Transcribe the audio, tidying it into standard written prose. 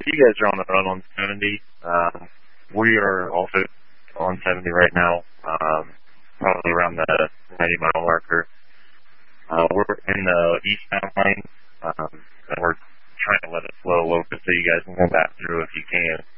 you guys are on the run on 70. We are also on 70 right now, probably around the 90-mile marker. We're in the eastbound lane, and we're trying to let it flow a little bit so you guys can come back through if you can.